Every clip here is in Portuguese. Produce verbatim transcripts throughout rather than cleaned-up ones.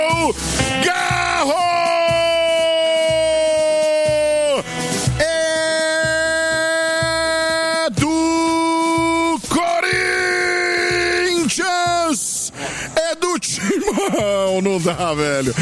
Garro! É do Corinthians! É do Timão! Não dá, velho.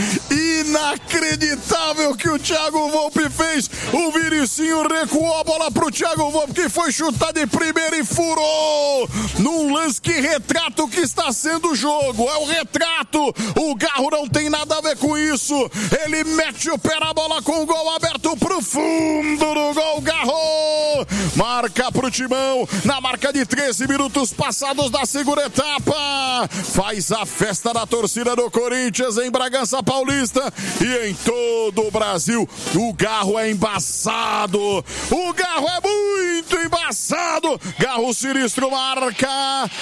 Inacreditável que o Thiago Volpe fez. O Vinicinho recuou a bola pro Thiago Volpe, que foi chutar de primeira e furou. Num lance que retrata o que está sendo o jogo. É o retrato. O Garro não tem nada a ver com isso. Ele mete o pé na bola com o gol aberto pro fundo do gol. Garro marca pro Timão na marca de treze minutos passados da segunda etapa. Faz a festa da torcida do Corinthians em Bragança Paulista e em todo o Brasil. O Garro é embaçado. O Garro é muito embaçado. Garro sinistro marca.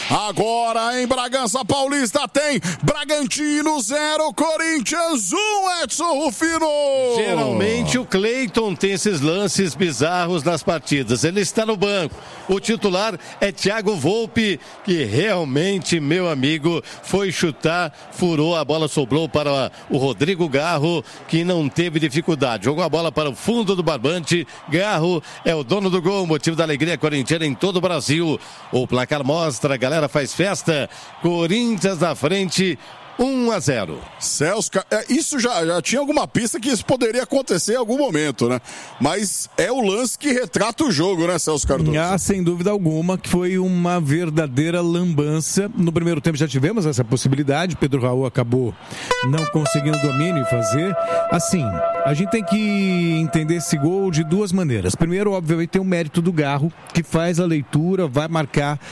Agora em Bragança Paulista tem Bragantino zero, Corinthians um, Edson Rufino. Geralmente o Cleiton tem esses lances bizarros nas partidas. Ele está no banco. O titular é Thiago Volpe, que realmente, meu amigo, foi chutar, furou, a bola sobrou para o Rodrigo Garro, que não teve dificuldade. Jogou a bola para o fundo do barbante. Garro é o dono do gol, motivo da alegria corintiana em todo o Brasil. O placar mostra, a galera faz festa. Corinthians na frente, um a zero. Celso, isso já, já tinha alguma pista que isso poderia acontecer em algum momento, né? Mas é o lance que retrata o jogo, né, Celso Cardoso? Ah, sem dúvida alguma, que foi uma verdadeira lambança. No primeiro tempo já tivemos essa possibilidade, Pedro Raul acabou não conseguindo domínio e fazer. Assim, a gente tem que entender esse gol de duas maneiras. Primeiro, obviamente, tem o mérito do Garro, que faz a leitura, vai marcar uh,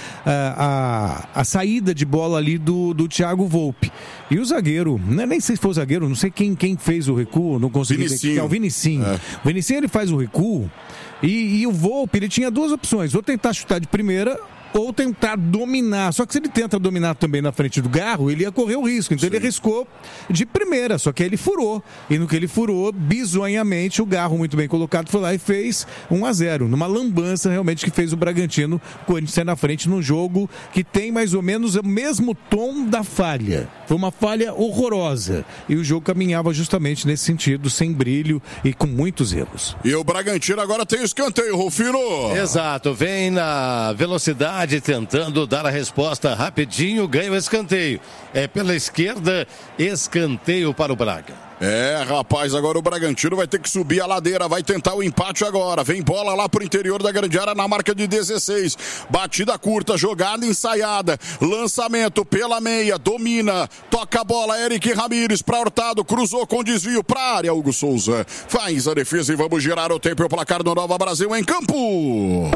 a, a saída de bola ali do, do Thiago Volpe. E o zagueiro, nem sei se foi o zagueiro, não sei quem, quem fez o recuo, não consegui identificar, o Vinicinho. É. O Vinicinho, ele faz o recuo e, e o Volpe, ele tinha duas opções, ou tentar chutar de primeira ou tentar dominar. Só que se ele tenta dominar também na frente do Garro, ele ia correr o risco. Então Sim. ele arriscou de primeira, só que aí ele furou. E no que ele furou, bizonhamente, o Garro, muito bem colocado, foi lá e fez um a zero. Numa lambança, realmente, que fez o Bragantino, o Corinthians sair na frente num jogo que tem mais ou menos o mesmo tom da falha. Foi uma falha horrorosa. E o jogo caminhava justamente nesse sentido, sem brilho e com muitos erros. E o Bragantino agora tem escanteio, Rufino. Exato, vem na velocidade, tentando dar a resposta rapidinho, ganha o escanteio. É pela esquerda, escanteio para o Braga. É, rapaz, agora o Bragantino vai ter que subir a ladeira, vai tentar o empate agora. Vem bola lá pro interior da grande área na marca de dezesseis. Batida curta, jogada ensaiada. Lançamento pela meia, domina. Toca a bola, Eric Ramírez pra Hurtado, cruzou com desvio pra área. Hugo Souza faz a defesa e vamos girar o tempo e o placar do Nova Brasil em campo.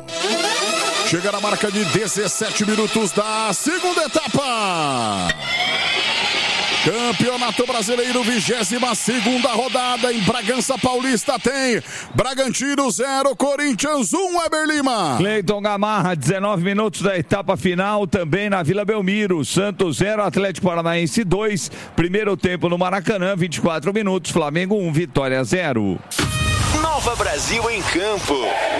Chega na marca de dezessete minutos da segunda etapa. Campeonato Brasileiro, vigésima segunda rodada em Bragança Paulista tem Bragantino zero, Corinthians um, Weber Lima. Cleiton Gamarra, dezenove minutos da etapa final, também na Vila Belmiro. Santos zero, Atlético Paranaense dois. Primeiro tempo no Maracanã, vinte e quatro minutos, Flamengo um, Vitória zero. Nova Brasil em campo.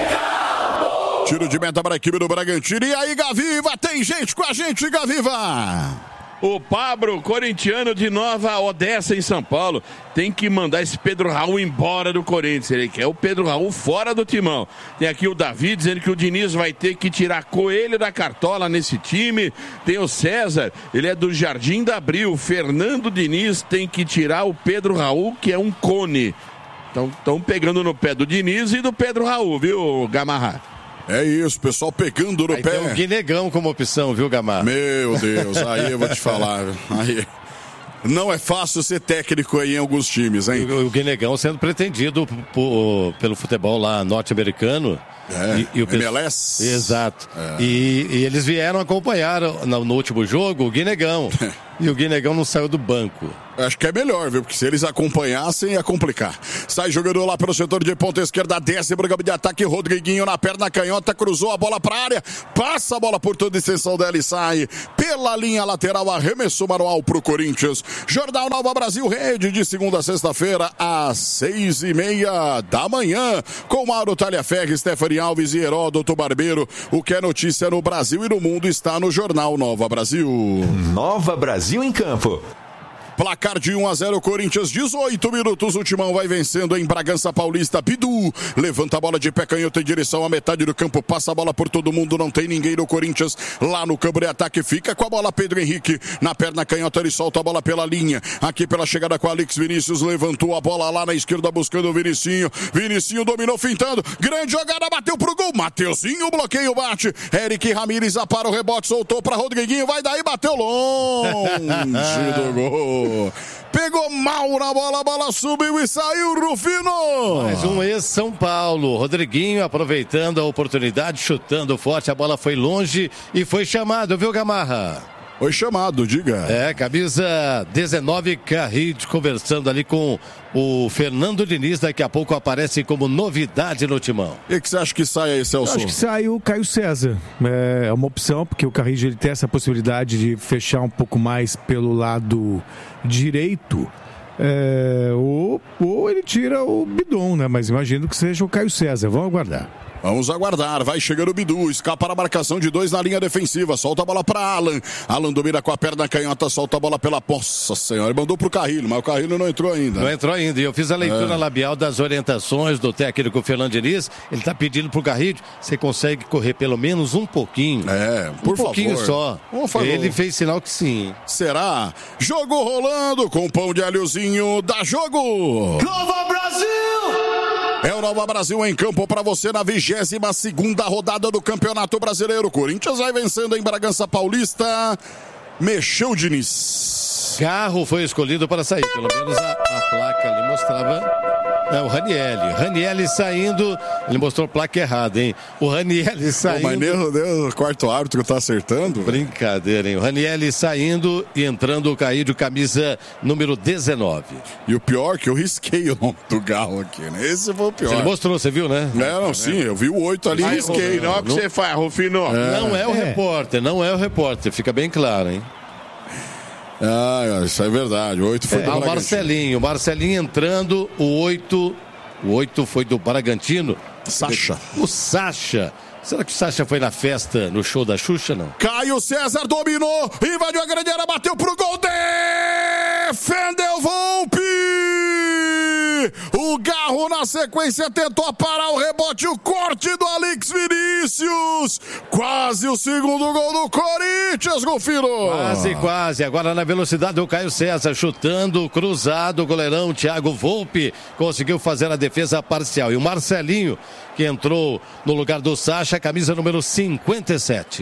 Tiro de meta para a equipe do Bragantino. E aí, Gaviva, tem gente com a gente, Gaviva. O Pablo, corintiano de Nova Odessa, em São Paulo, tem que mandar esse Pedro Raul embora do Corinthians. Ele quer o Pedro Raul fora do timão. Tem aqui o Davi dizendo que o Diniz vai ter que tirar Coelho da cartola nesse time. Tem o César, ele é do Jardim da Abril. Fernando Diniz tem que tirar o Pedro Raul, que é um cone. Então, estão pegando no pé do Diniz e do Pedro Raul, viu, Gamarra? É isso, pessoal pegando no aí pé. Tem o Guinegão como opção, viu, Gamarra? Meu Deus, aí eu vou te falar. Aí... Não é fácil ser técnico aí em alguns times, hein? O, o Guinegão sendo pretendido por, pelo futebol lá norte-americano. É, e, e o M L S. Exato. É. E, e eles vieram acompanhar no, no último jogo o Guinegão. E o Guinegão não saiu do banco. Acho que é melhor, viu? Porque se eles acompanhassem, ia complicar. Sai jogador lá pelo setor de ponta esquerda, desce pro campo de ataque, Rodriguinho na perna canhota, cruzou a bola pra área, passa a bola por toda a extensão dela e sai pela linha lateral, arremessou manual pro Corinthians. Jornal Nova Brasil Rede, de segunda a sexta-feira, às seis e meia da manhã, com Mauro Talhaferri, Stephanie Alves e Heródoto Barbeiro. O que é notícia no Brasil e no mundo está no Jornal Nova Brasil. Nova Brasil em campo. Placar de um a zero, Corinthians, dezoito minutos. O Timão vai vencendo em Bragança Paulista. Bidu levanta a bola de pé canhoto em direção à metade do campo. Passa a bola por todo mundo. Não tem ninguém no Corinthians. Lá no campo de ataque fica com a bola Pedro Henrique. Na perna canhota ele solta a bola pela linha. Aqui pela chegada com o Alex Vinícius. Levantou a bola lá na esquerda buscando o Vinicinho. Vinicinho dominou fintando. Grande jogada, bateu pro gol. Mateuzinho, bloqueio, bate. Eric Ramírez para o rebote, soltou para Rodriguinho. Vai daí, bateu longe do gol. Pegou mal na bola, a bola subiu e saiu, Rufino. Mais um ex-São Paulo. Rodriguinho aproveitando a oportunidade, chutando forte. A bola foi longe e foi chamado, viu, Gamarra? Foi chamado, diga. É, camisa dezenove, Carrilho, conversando ali com o Fernando Diniz. Daqui a pouco aparece como novidade no Timão. E que você acha que sai aí, Celso? Eu acho que sai o Caio César. É uma opção, porque o Carrilho ele tem essa possibilidade de fechar um pouco mais pelo lado direito. É, ou, ou ele tira o Bidon, né? Mas imagino que seja o Caio César. Vamos aguardar. Vamos aguardar, vai chegando o Bidu, escapa a marcação de dois na linha defensiva, solta a bola para Alan, Alan domina com a perna canhota, solta a bola pela, nossa senhora, mandou pro Carrilho, mas o Carrilho não entrou ainda. Não entrou ainda, e eu fiz a leitura é. labial das orientações do técnico Fernando Diniz, ele tá pedindo pro Carrilho, você consegue correr pelo menos um pouquinho. É, por um pouquinho favor. só. Por favor. Ele fez sinal que sim. Será? Jogo rolando com pão de alhozinho, dá jogo! Nova Brasil! É o Nova Brasil em campo para você na vigésima segunda rodada do Campeonato Brasileiro. Corinthians vai vencendo em Bragança Paulista. Mexeu o Diniz. Carro foi escolhido para sair, pelo menos a, a placa ali mostrava. É o Ranielli. Ranielli saindo, ele mostrou a placa errada, hein? O Ranielli saindo. Pô, mas nem o quarto árbitro tá acertando. Brincadeira, hein? O Ranielli saindo e entrando o Caído, camisa número dezenove. E o pior é que eu risquei o nome do Galo aqui, né? Esse foi o pior. Ele mostrou, você viu, né? É, não, sim, eu vi o oito ali e risquei. Não é o que você faz, Rufino. É. Não é o É. repórter, não é o repórter, fica bem claro, hein? Ah, isso é verdade. O oito foi É, do o Bragantino. Marcelinho, o Marcelinho entrando, o oito, o oito foi do Bragantino. Sacha. O Sacha. Será que o Sacha foi na festa, no show da Xuxa, não? Caio César dominou, invadiu a grande área, bateu pro gol, defendeu Volpi! O Garro na sequência tentou parar o rebote, o corte do Alex Vinícius! Quase o segundo gol do Corinthians, Golfino! Quase, quase. Agora na velocidade o Caio César chutando, cruzado, o goleirão Thiago Volpi conseguiu fazer a defesa parcial. E o Marcelinho, que entrou no lugar do Sacha, camisa número cinquenta e sete.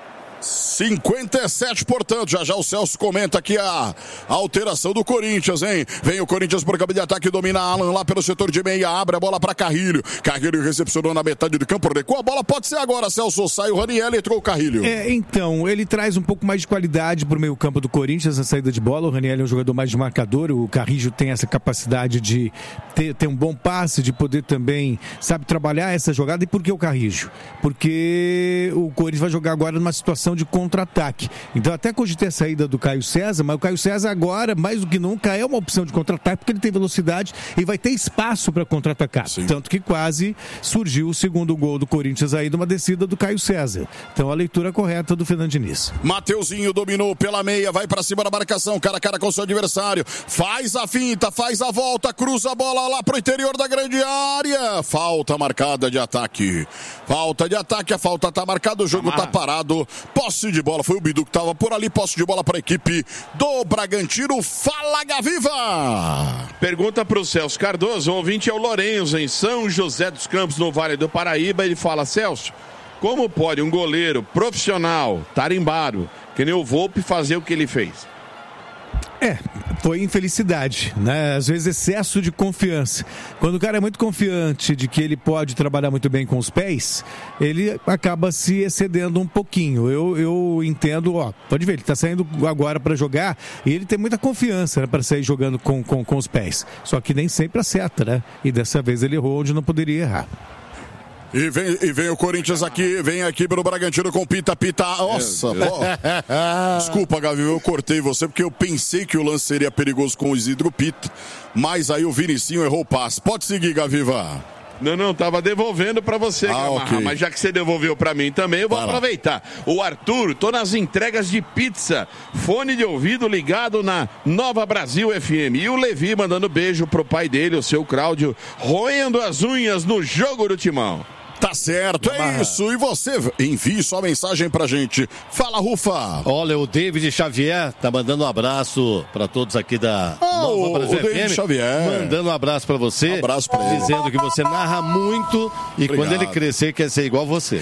cinquenta e sete, portanto, já já o Celso comenta aqui a, a alteração do Corinthians, hein? Vem o Corinthians por campo de ataque, domina Alan lá pelo setor de meia, abre a bola para Carrilho. Carrilho recepcionou na metade do campo, recua a bola, pode ser agora, Celso, sai o Raniel, entrou o Carrilho. É, então, ele traz um pouco mais de qualidade pro meio campo do Corinthians na saída de bola. O Raniel é um jogador mais de marcador, o Carrillo tem essa capacidade de ter, ter um bom passe, de poder também, sabe, trabalhar essa jogada. E por que o Carrillo? Porque o Corinthians vai jogar agora numa situação de contra-ataque. Então até cogitei a saída do Caio César, mas o Caio César agora, mais do que nunca, é uma opção de contra-ataque, porque ele tem velocidade e vai ter espaço para contra-atacar. Sim. Tanto que quase surgiu o segundo gol do Corinthians aí de uma descida do Caio César. Então a leitura correta do Fernando Diniz. Mateuzinho dominou pela meia, vai pra cima da marcação, cara a cara com seu adversário, faz a finta, faz a volta, cruza a bola lá pro interior da grande área. Falta marcada de ataque. Falta de ataque, a falta tá marcada, o jogo tá parado. Posse de bola, foi o Bidu que tava por ali, posse de bola para a equipe do Bragantino. Fala, Gaviva! Pergunta pro Celso Cardoso, o ouvinte é o Lourenço, em São José dos Campos, no Vale do Paraíba. Ele fala: Celso, como pode um goleiro profissional, tarimbado, que nem o Volpi, fazer o que ele fez? É, foi infelicidade, né? Às vezes excesso de confiança. Quando o cara é muito confiante de que ele pode trabalhar muito bem com os pés, ele acaba se excedendo um pouquinho. Eu, eu entendo, ó, pode ver, ele tá saindo agora para jogar e ele tem muita confiança, né, para sair jogando com, com, com os pés. Só que nem sempre acerta, né? E dessa vez ele errou onde não poderia errar. E vem, e vem o Corinthians aqui, vem aqui pelo Bragantino com Pita, Pita, nossa, pô. Desculpa, Gavi, eu cortei você porque eu pensei que o lance seria perigoso com o Isidro Pita, mas aí o Vinicinho errou o passe. Pode seguir, Gaviva. Não, não, tava devolvendo pra você, ah, Gamarra, okay. mas já que você devolveu pra mim também, eu vou Para. aproveitar. O Arthur, tô nas entregas de pizza, fone de ouvido ligado na Nova Brasil F M. E o Levi mandando beijo pro pai dele, o seu Cláudio, roendo as unhas no jogo do Timão. Tá certo, é isso. E você envie sua mensagem pra gente. Fala, Rufa. Olha, o David Xavier tá mandando um abraço pra todos aqui da oh, Nova Brasil o David F M. Xavier. Mandando um abraço pra você. Um abraço pra ele. Dizendo que você narra muito e Obrigado. Quando ele crescer quer ser igual você.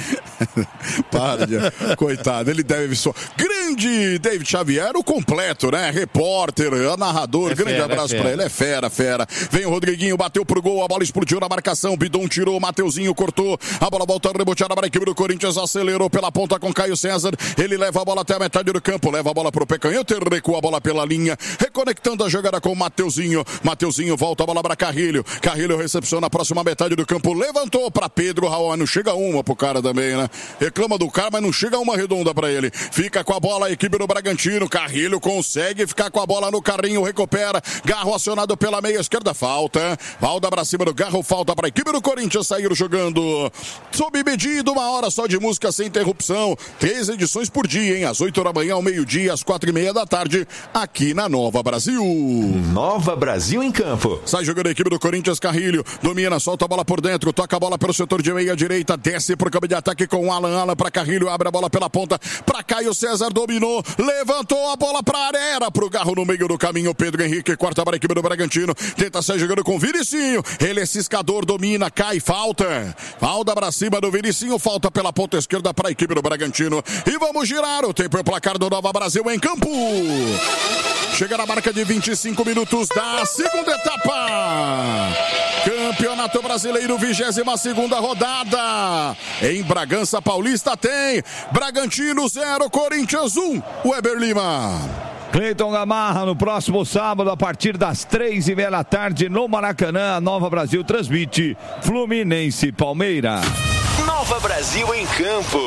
Para, de... coitado, ele deve só. Grande David Xavier, o completo, né? Repórter, narrador. É grande fera, abraço é pra ele. É fera, fera. Vem o Rodriguinho, bateu pro gol, a bola explodiu na marcação. Bidon tirou, Mateuzinho cortou. A bola volta reboteada para a equipe do Corinthians, acelerou pela ponta com Caio César, ele leva a bola até a metade do campo, leva a bola para o Pecanhete, recua a bola pela linha, reconectando a jogada com o Mateuzinho, Mateuzinho volta a bola para Carrilho, Carrilho recepciona a próxima metade do campo, levantou para Pedro Raul, não chega uma pro cara também, né? Reclama do cara, mas não chega uma redonda para ele, fica com a bola a equipe do Bragantino, Carrilho consegue ficar com a bola no carrinho, recupera, Garro acionado pela meia esquerda, falta, falta para cima do Garro, falta para a equipe do Corinthians sair jogando. Sob medida, uma hora só de música sem interrupção. Três edições por dia, hein? Às oito da manhã, ao meio-dia, às quatro e meia da tarde, aqui na Nova Brasil. Nova Brasil em campo. Sai jogando a equipe do Corinthians, Carrilho. Domina, solta a bola por dentro, toca a bola pelo setor de meia-direita, desce pro campo de ataque com o Alan. Alan para Carrilho, abre a bola pela ponta, para Caio César, dominou, levantou a bola pra área, era pro Garro no meio do caminho. Pedro Henrique corta para a equipe do Bragantino, tenta sair jogando com o Vinicinho. Ele é ciscador, domina, cai, falta. Falta pra cima do Vinicinho, falta pela ponta esquerda para a equipe do Bragantino. E vamos girar o tempo e o placar do Nova Brasil em campo. Chega na marca de vinte e cinco minutos da segunda etapa. Campeonato Brasileiro, vigésima segunda rodada. Em Bragança Paulista tem Bragantino zero, Corinthians um. Weber Lima. Cleiton Gamarra, no próximo sábado, a partir das três e meia da tarde, no Maracanã, a Nova Brasil transmite Fluminense Palmeiras. Nova Brasil em campo.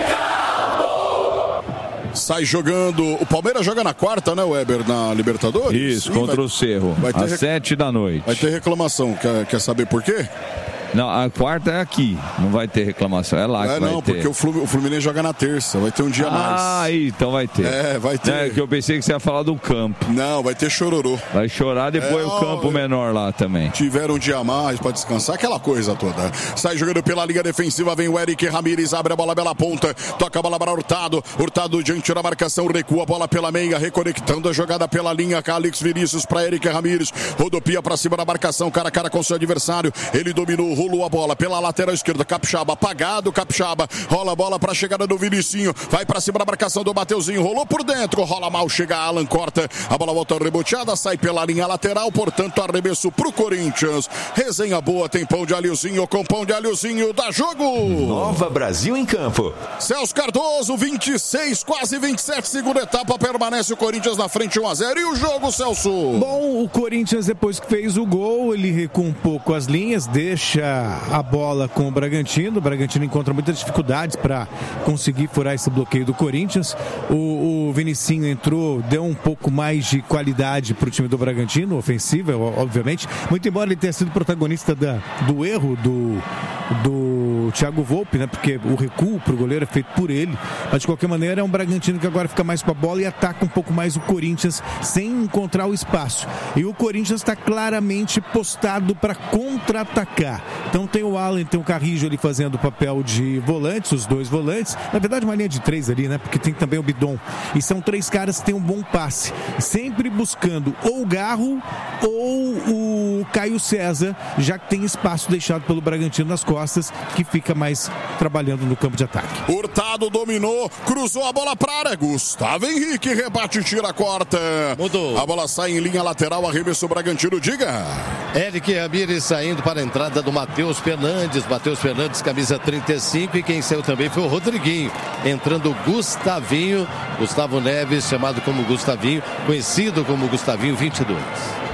Sai jogando. O Palmeiras joga na quarta, né, Weber? Na Libertadores? Isso, Sim, contra vai... o Cerro. Vai ter às rec... sete da noite. Vai ter reclamação. Quer, quer saber por quê? Não, a quarta é aqui. Não vai ter reclamação. É lá é, que vai não, ter. Não, porque o Fluminense joga na terça. Vai ter um dia ah, mais. Ah, então vai ter. É, vai ter. É que eu pensei que você ia falar do campo. Não, vai ter chororô. Vai chorar depois é, o campo ó, menor lá também. Tiveram um dia a mais pra descansar. Aquela coisa toda. Sai jogando pela linha defensiva. Vem o Eric Ramírez. Abre a bola pela ponta. Toca a bola para Hurtado. Hurtado diante da marcação. Recua a bola pela meia. Reconectando a jogada pela linha. Calix Vinícius para Eric Ramírez. Rodopia pra cima da marcação. Cara a cara com seu adversário. Ele dominou. Rolou a bola pela lateral esquerda, Capixaba apagado, Capixaba rola a bola para a chegada do Vinicinho, vai para cima da marcação do Mateuzinho, rolou por dentro, rola mal, chega Alan, corta, a bola volta reboteada, sai pela linha lateral, portanto arremesso pro Corinthians. Resenha boa, tem pão de alhozinho, com pão de alhozinho, dá jogo. Nova Brasil em campo. Celso Cardoso, vinte e seis, quase vinte e sete, segunda etapa, permanece o Corinthians na frente, um a zero, e o jogo, Celso? Bom, o Corinthians depois que fez o gol, ele recua um pouco as linhas, deixa a bola com o Bragantino. O Bragantino encontra muitas dificuldades para conseguir furar esse bloqueio do Corinthians. O, o Vinicinho entrou, deu um pouco mais de qualidade para o time do Bragantino, ofensiva, obviamente. Muito embora ele tenha sido protagonista da, do erro do, do Thiago Volpe, né? Porque o recuo para o goleiro é feito por ele. Mas de qualquer maneira é um Bragantino que agora fica mais com a bola e ataca um pouco mais o Corinthians sem encontrar o espaço. E o Corinthians está claramente postado para contra-atacar. Então tem o Alan, tem o Carrijo ali fazendo o papel de volantes, os dois volantes. Na verdade, uma linha de três ali, né? Porque tem também o Bidon. E são três caras que têm um bom passe. Sempre buscando ou o Garro ou o Caio César, já que tem espaço deixado pelo Bragantino nas costas, que fica mais trabalhando no campo de ataque. Hurtado dominou, cruzou a bola para a área. Gustavo Henrique rebate, tira, corta. Mudou. A bola sai em linha lateral, arremesso Bragantino, diga. Eric Ramírez saindo para a entrada do Matheus Fernandes. Matheus Fernandes, camisa trinta e cinco, e quem saiu também foi o Rodriguinho. Entrando o Gustavinho, Gustavo Neves, chamado como Gustavinho, conhecido como Gustavinho vinte e dois.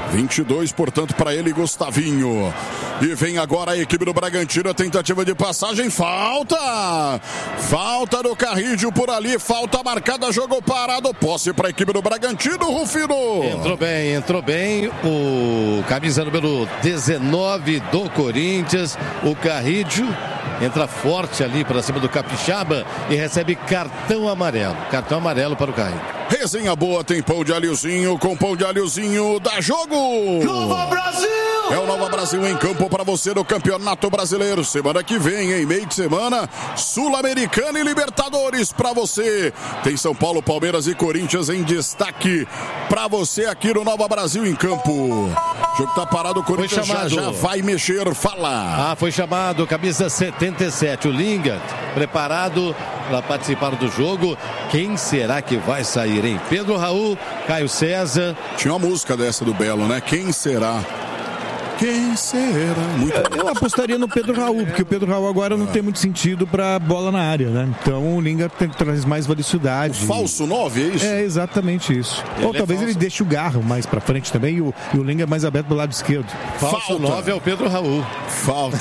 vinte e dois, portanto, para ele, Gustavinho. E vem agora a equipe do Bragantino, a tentativa de passagem, falta! Falta do Carrídio por ali, falta marcada, jogou parado, posse para a equipe do Bragantino, Rufino. Entrou bem, entrou bem o camisa número dezenove do Corinthians, o Carrídio. Entra forte ali para cima do Capixaba e recebe cartão amarelo. Cartão amarelo para o Carrídio. Resenha boa, tem pão de alhozinho, com pão de alhozinho, dá jogo! Nova Brasil! É o Nova Brasil em campo para você no Campeonato Brasileiro. Semana que vem, em meio de semana, Sul-Americana e Libertadores para você. Tem São Paulo, Palmeiras e Corinthians em destaque para você aqui no Nova Brasil em campo. O jogo tá parado, o Corinthians já, já vai mexer, fala. Ah, foi chamado, camisa setenta e sete, o Lingard, preparado para participar do jogo. Quem será que vai sair, hein? Pedro Raul, Caio César. Tinha uma música dessa do Belo, né? Quem será? Quem será? Muito Eu apostaria no Pedro Raul, porque o Pedro Raul agora não tem muito sentido para bola na área, né? Então o Lingard tem que trazer mais velocidade. O falso nove, é isso? É exatamente isso. Ele Ou é talvez falso. Ele deixe o Garro mais para frente também e o, e o Lingard mais aberto do lado esquerdo. Falso nove é o Pedro Raul. Falta.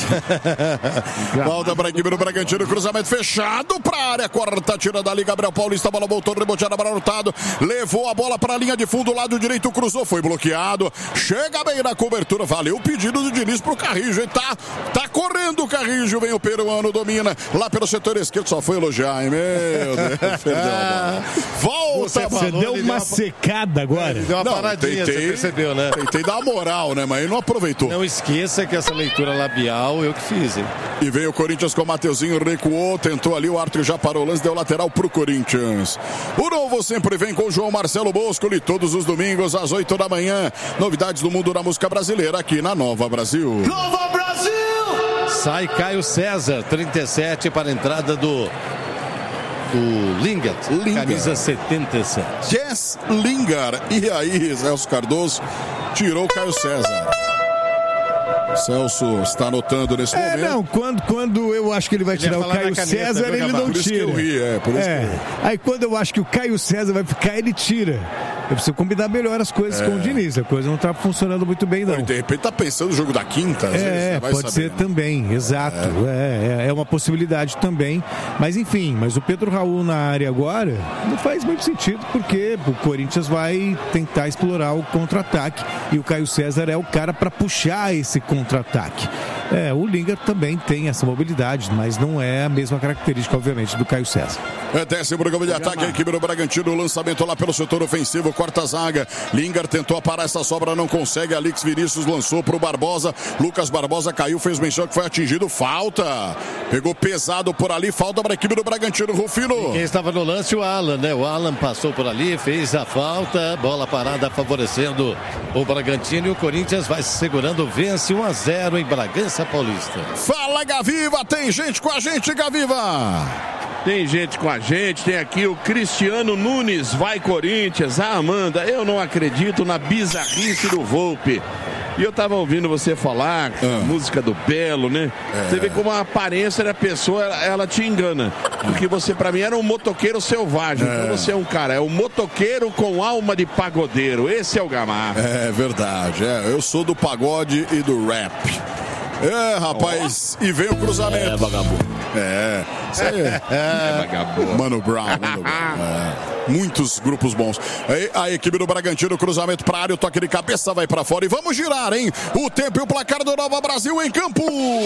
Falta para a equipe do Bragantino, cruzamento fechado para a área, quarta tira dali, Gabriel Paulista, a bola voltou, reboteada para Hurtado, levou a bola para a linha de fundo, lado direito, cruzou, foi bloqueado, chega bem na cobertura, valeu o pedido do Diniz pro Carrijo, hein? Tá, tá correndo o Carrijo, vem o peruano, domina lá pelo setor esquerdo, só foi elogiar, hein? Meu Deus, perdeu a bola. Volta, Você, você deu uma, uma secada agora. Ele deu uma não, paradinha, tentei, você percebeu, né? Tentei dar moral, né? Mas ele não aproveitou. Não esqueça que essa leitura labial eu que fiz, hein? E veio o Corinthians com o Mateuzinho, recuou, tentou ali, o árbitro já parou o lance, deu lateral pro Corinthians. O Novo sempre vem com o João Marcelo Boscoli, todos os domingos às oito da manhã. Novidades do mundo da música brasileira aqui na Nova Brasil. Nova Brasil! Sai Caio César, trinta e sete para a entrada do do Lingard, Lingard. Camisa setenta e sete. Jess Lingard. E aí, Celso Cardoso tirou o Caio César. Celso está anotando nesse é, momento. Não, quando, quando eu acho que ele vai tirar o Caio caneta, César, ele não por tira. Isso que eu ri, é, por isso é. que eu ri. Aí quando eu acho que o Caio César vai ficar, ele tira. Eu preciso combinar melhor as coisas é. com o Diniz. A coisa não está funcionando muito bem, não. De repente tá pensando no jogo da quinta, às é, vezes, vai pode saber, ser né? também, exato. É. É, é uma possibilidade também. Mas enfim, mas o Pedro Raul na área agora não faz muito sentido, porque o Corinthians vai tentar explorar o contra-ataque e o Caio César é o cara para puxar esse contra-ataque. É, o Lingard também tem essa mobilidade, mas não é a mesma característica, obviamente, do Caio César. É décimo programa de ataque, a equipe do Bragantino, o lançamento lá pelo setor ofensivo, corta a zaga. Lingard tentou parar essa sobra, não consegue. Alix Vinícius lançou pro Barbosa. Lucas Barbosa caiu, fez menção que foi atingido. Falta. Pegou pesado por ali, falta para a equipe do Bragantino, Rufino. E quem estava no lance, o Alan, né? O Alan passou por ali, fez a falta, bola parada favorecendo o Bragantino e o Corinthians vai se segurando, vence um a zero em Bragança Paulista. Fala, Gaviva, tem gente com a gente, Gaviva. Tem gente com a gente, tem aqui o Cristiano Nunes, vai Corinthians. Ah, Amanda, eu não acredito na bizarrice do Volpe. E eu tava ouvindo você falar, ah. música do Belo, né? É. Você vê como a aparência da pessoa, ela, ela te engana. Porque você, pra mim, era um motoqueiro selvagem. É. Então você é um cara, é um motoqueiro com alma de pagodeiro. Esse é o Gamarra. É verdade, é. Eu sou do pagode e do rap. É, rapaz, oh. E vem o cruzamento. É, vagabundo. É, isso aí. É, é vagabundo. Mano Brown, Mano Brown. É. Muitos grupos bons. Aí, a equipe do Bragantino, cruzamento pra área, o toque de cabeça vai pra fora. E vamos girar, hein? O tempo e o placar do Nova Brasil em campo.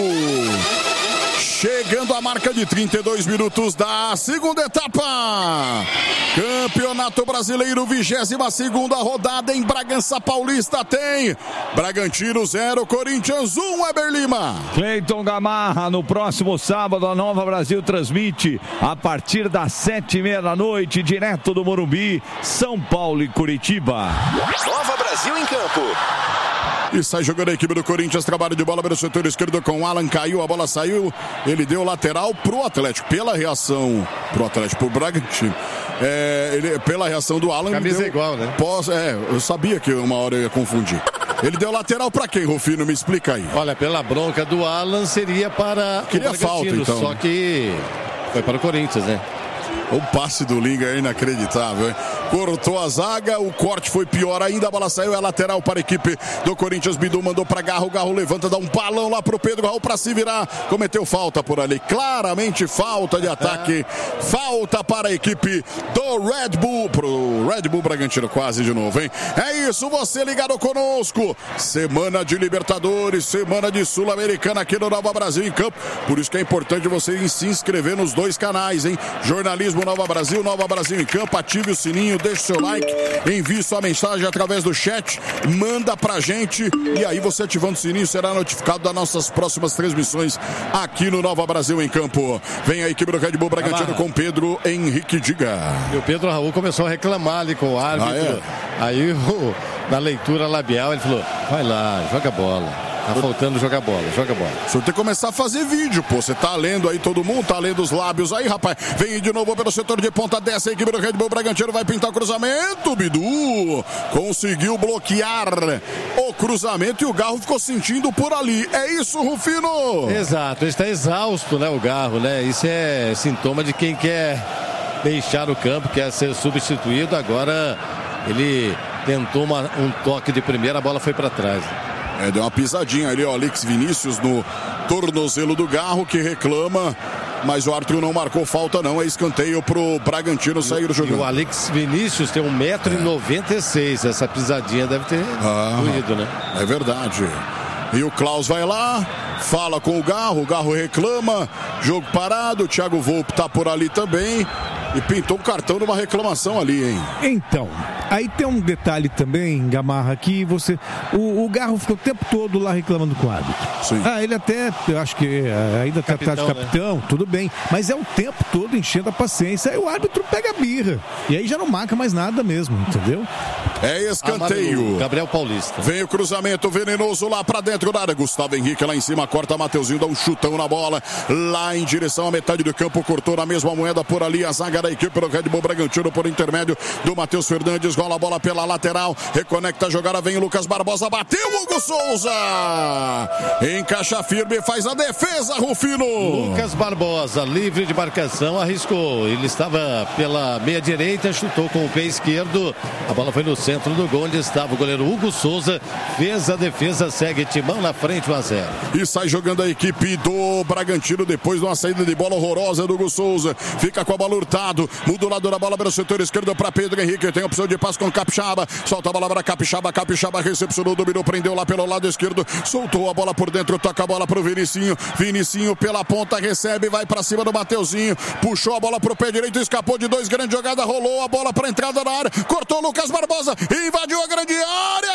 Chegando a marca de trinta e dois minutos da segunda etapa. Campeonato Brasileiro, vigésima segunda rodada em Bragança Paulista. Tem Bragantino zero, Corinthians um, Weber Lima. Cleiton Gamarra, no próximo sábado a Nova Brasil transmite a partir das sete e meia da noite, direto do Morumbi, São Paulo e Curitiba. Nova Brasil em campo. E sai jogando a equipe do Corinthians, trabalho de bola pelo setor esquerdo com o Alan, caiu, a bola saiu, ele deu lateral pro Atlético, pela reação, pro Atlético, pro Bragantino, é, ele, pela reação do Alan. Camisa deu, igual, né? Pós, é, eu sabia que uma hora eu ia confundir. Ele deu lateral pra quem, Rufino? Me explica aí. Olha, pela bronca do Alan seria para Queria o Bragantino, falta, então. Só que foi para o Corinthians, né? O passe do Linga é inacreditável, hein? Cortou a zaga, o corte foi pior ainda, a bola saiu, é lateral para a equipe do Corinthians. Bidu mandou para Garro, Garro levanta, dá um balão lá pro Pedro Raul para se virar, cometeu falta por ali, claramente falta de ataque, falta para a equipe do Red Bull, pro Red Bull Bragantino quase de novo, hein? É isso, você ligado conosco, semana de Libertadores, semana de Sul-Americana aqui no Nova Brasil em Campo, por isso que é importante você se inscrever nos dois canais, hein? Jornalismo Nova Brasil, Nova Brasil em Campo, ative o sininho, deixe seu like, envie sua mensagem através do chat, manda pra gente e aí você ativando o sininho será notificado das nossas próximas transmissões aqui no Nova Brasil em Campo. Vem a equipe do Red Bull Bragantino com Pedro Henrique, diga. E o Pedro Raul começou a reclamar ali com o árbitro. Ah, é? Aí o, na leitura labial ele falou, vai lá, joga bola. Tá faltando jogar bola, joga bola. O senhor tem que começar a fazer vídeo, pô. Você tá lendo aí todo mundo, tá lendo os lábios aí, rapaz. Vem de novo pelo setor de ponta, desce a equipe do Red Bull Bragantino, vai pintar o cruzamento. Bidu conseguiu bloquear o cruzamento e o Garro ficou sentindo por ali. É isso, Rufino? Exato, ele está exausto, né, o Garro, né? Isso é sintoma de quem quer deixar o campo, quer ser substituído. Agora ele tentou uma, um toque de primeira, a bola foi para trás. É, deu uma pisadinha ali, ó, Alex Vinícius no tornozelo do Garro, que reclama, mas o árbitro não marcou falta não, é escanteio pro Bragantino sair do jogo. O Alex Vinícius tem um metro e noventa e seis, essa pisadinha deve ter ah, doído, né? É verdade. E o Klaus vai lá, fala com o Garro, o Garro reclama, jogo parado, o Thiago Volpe tá por ali também e pintou um cartão numa reclamação ali, hein? Então, aí tem um detalhe também, Gamarra, que você... O, o Garro ficou o tempo todo lá reclamando com o árbitro. Sim. Ah, ele até, eu acho que ainda tá, tá de capitão, né? Tudo bem. Mas é o tempo todo enchendo a paciência. Aí o árbitro pega a birra. E aí já não marca mais nada mesmo, entendeu? É escanteio. Gabriel Paulista. Vem o cruzamento venenoso lá pra dentro da área. Gustavo Henrique lá em cima, corta Mateuzinho, dá um chutão na bola. Lá em direção à metade do campo, cortou na mesma moeda por ali a zaga da equipe do Red Bull Bragantino por intermédio do Matheus Fernandes. Rola a bola pela lateral, reconecta a jogada, vem o Lucas Barbosa, bateu o Hugo Souza. Encaixa firme, faz a defesa, Rufino. Lucas Barbosa, livre de marcação, arriscou. Ele estava pela meia direita, chutou com o pé esquerdo. A bola foi no centro do gol, onde estava o goleiro Hugo Souza. Fez a defesa, segue Timão na frente, um a zero. E sai jogando a equipe do Bragantino depois de uma saída de bola horrorosa do Hugo Souza. Fica com a bola Hurtado, muda o lado da bola pelo setor esquerdo para Pedro Henrique. Tem opção de passe com Capixaba. Solta a bola para Capixaba. Capixaba recepcionou, dominou, prendeu lá pelo lado esquerdo. Soltou a bola por dentro, toca a bola pro Vinicinho. Vinicinho pela ponta, recebe, vai para cima do Mateuzinho. Puxou a bola pro pé direito, escapou de dois, grande jogada, rolou a bola para entrada na área. Cortou Lucas Barbosa, invadiu a grande área,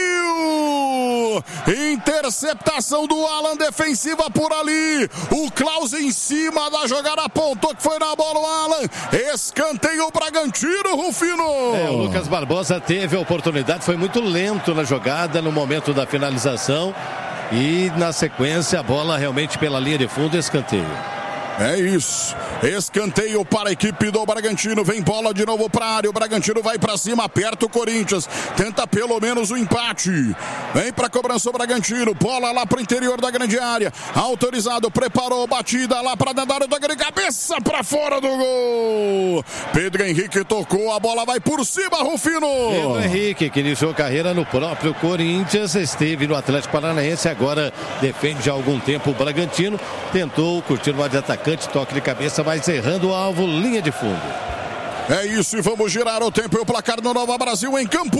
caiu! Interceptação do Alan, defensiva por ali. O Klaus em cima da jogada, apontou que foi na bola o Alan. Escanteio o Bragantino, Rufino. É, o Lucas Barbosa teve a oportunidade, foi muito lento na jogada no momento da finalização e na sequência a bola realmente pela linha de fundo, escanteio. É isso, escanteio para a equipe do Bragantino, vem bola de novo para a área, o Bragantino vai para cima, aperta o Corinthians, tenta pelo menos o empate, vem para a cobrança o Bragantino, bola lá para o interior da grande área, autorizado, preparou, batida lá para dentro da área, da cabeça para fora do gol, Pedro Henrique tocou, a bola vai por cima, Rufino. Pedro Henrique, que iniciou carreira no próprio Corinthians, esteve no Atlético Paranaense, agora defende há algum tempo o Bragantino, tentou curtir uma de ataque, toque de cabeça, mas errando o alvo, linha de fundo. É isso, e vamos girar o tempo e o placar no Nova Brasil em campo.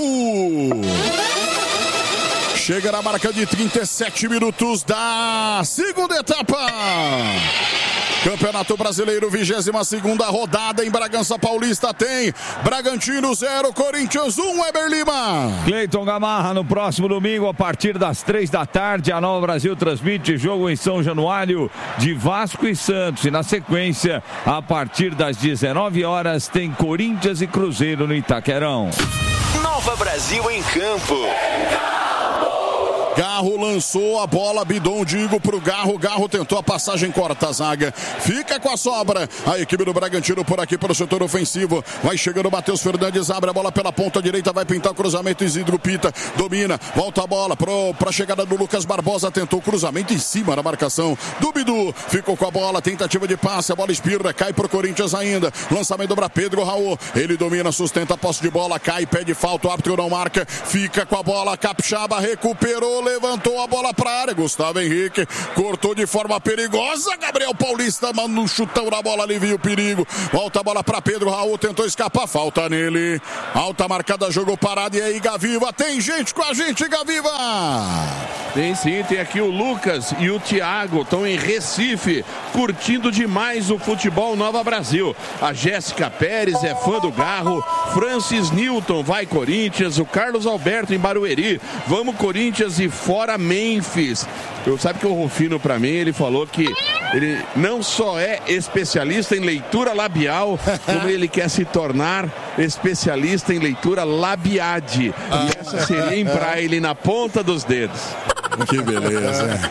Chega na marca de trinta e sete minutos da segunda etapa. Campeonato Brasileiro, vigésima segunda rodada em Bragança Paulista, tem Bragantino zero, Corinthians um, Weber Lima. Cleiton Gamarra, no próximo domingo, a partir das três da tarde, a Nova Brasil transmite jogo em São Januário de Vasco e Santos. E na sequência, a partir das dezenove horas, tem Corinthians e Cruzeiro no Itaquerão. Nova Brasil em campo. Garro lançou a bola, Bidon, digo pro Garro. Garro tentou a passagem, corta a zaga. Fica com a sobra. A equipe do Bragantino por aqui pelo setor ofensivo. Vai chegando o Matheus Fernandes, abre a bola pela ponta direita, vai pintar o cruzamento. Isidro Pita domina, volta a bola para a chegada do Lucas Barbosa. Tentou o cruzamento em cima da marcação do Bidu. Ficou com a bola, tentativa de passe. A bola espirra, cai pro Corinthians ainda. Lançamento para Pedro Raul. Ele domina, sustenta a posse de bola, cai, pede falta. O árbitro não marca. Fica com a bola. Capixaba recuperou, levantou a bola para a área. Gustavo Henrique cortou de forma perigosa. Gabriel Paulista manda um chutão na bola, alivia o perigo. Volta a bola para Pedro Raul, tentou escapar, falta nele. Alta marcada, jogou parado. E aí, Gaviva, tem gente com a gente, Gaviva! Tem sim, tem aqui o Lucas e o Thiago, estão em Recife, curtindo demais o futebol Nova Brasil. A Jéssica Pérez é fã do Garro, Francis Newton vai Corinthians, o Carlos Alberto em Barueri, vamos Corinthians e fora Memphis. Eu sabe que o Rufino, para mim, ele falou que ele não só é especialista em leitura labial, como ele quer se tornar especialista em leitura labiade. E essa seria em braille, na ponta dos dedos. Que beleza.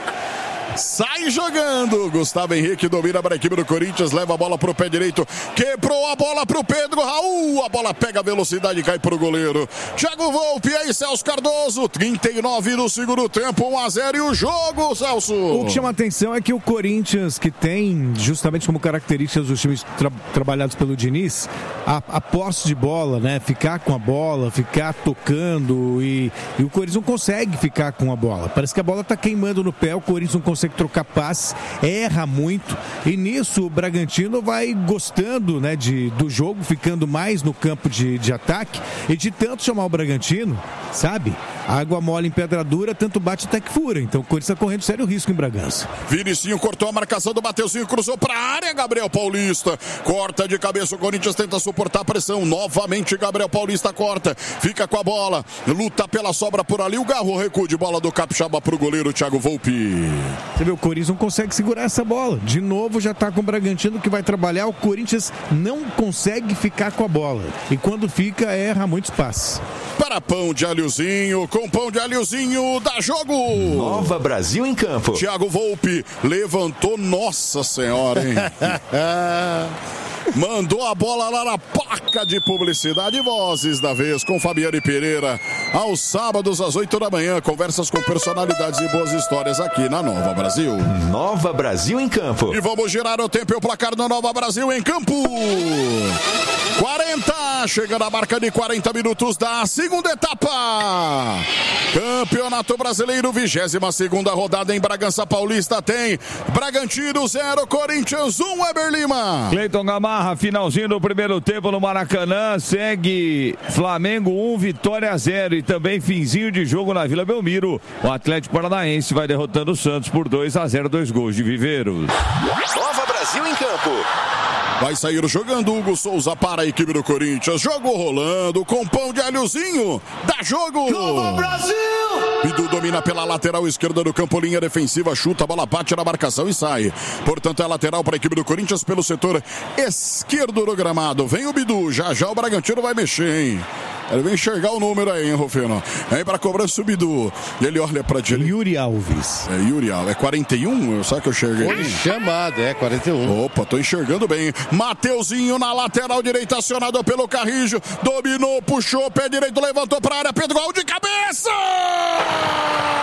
Sai jogando, Gustavo Henrique domina para a equipe do Corinthians, leva a bola pro pé direito, quebrou a bola pro Pedro Raul, a bola pega a velocidade e cai pro goleiro Thiago Volpi. E aí, Celso Cardoso, trinta e nove do segundo tempo, um a zero e o jogo, Celso. O que chama a atenção é que o Corinthians, que tem justamente como características dos times tra- trabalhados pelo Diniz, a, a posse de bola, né, ficar com a bola, ficar tocando, e, e o Corinthians não consegue ficar com a bola, parece que a bola tá queimando no pé, o Corinthians não consegue consegue trocar passe, erra muito, e nisso o Bragantino vai gostando, né, de, do jogo, ficando mais no campo de, de ataque, e de tanto chamar o Bragantino, sabe? Água mole em pedra dura, tanto bate até que fura. Então o Corinthians está correndo sério risco em Bragança. Vinicinho cortou a marcação do Mateuzinho, cruzou para a área, Gabriel Paulista corta de cabeça, o Corinthians tenta suportar a pressão, novamente Gabriel Paulista corta, fica com a bola, luta pela sobra por ali, o Garro recua de bola do Capixaba pro goleiro Thiago Volpi. Você vê, o Corinthians não consegue segurar essa bola, de novo já está com o Bragantino que vai trabalhar, o Corinthians não consegue ficar com a bola, e quando fica erra muitos passes. Para pão de alhozinho, com pão de alhozinho, dá jogo! Nova Brasil em campo. Thiago Volpi levantou, nossa senhora, hein? Mandou a bola lá na placa de publicidade. Vozes da vez com Fabiane Pereira. Aos sábados às oito da manhã, conversas com personalidades e boas histórias aqui na Nova Brasil. Nova Brasil em campo. E vamos girar o tempo e o placar da Nova Brasil em campo. quarenta, chega na marca de quarenta minutos da segunda etapa. Campeonato Brasileiro, vigésima segunda rodada em Bragança Paulista. Tem Bragantino zero, Corinthians um, Weber Lima. Cleiton Gamarra, finalzinho do primeiro tempo no Maracanã, segue Flamengo um, Vitória zero, e também finzinho de jogo na Vila Belmiro. O Atlético Paranaense vai derrotando o Santos por dois a zero, dois gols de Viveiros. Nova Brasil em campo. Vai sair jogando Hugo Souza para a equipe do Corinthians. Jogo rolando com pão de alhozinho. Dá jogo! Nova Brasil! Bidu domina pela lateral esquerda do campo, linha defensiva, chuta, a bola bate na marcação e sai. Portanto, é lateral para a equipe do Corinthians pelo setor esquerdo do gramado. Vem o Bidu, já já o Bragantino vai mexer, hein? Ele vem enxergar o número aí, hein, Rufino? Vem para cobrança o Bidu. Ele olha para direita. Yuri Alves. É Yuri Alves. É quarenta e um? Sabe que eu enxerguei? Foi chamado, é quarenta e um. Opa, tô enxergando bem. Mateuzinho na lateral direita, acionado pelo Carrijo. Dominou, puxou, pé direito, levantou para a área. Pedro Raul de cabeça!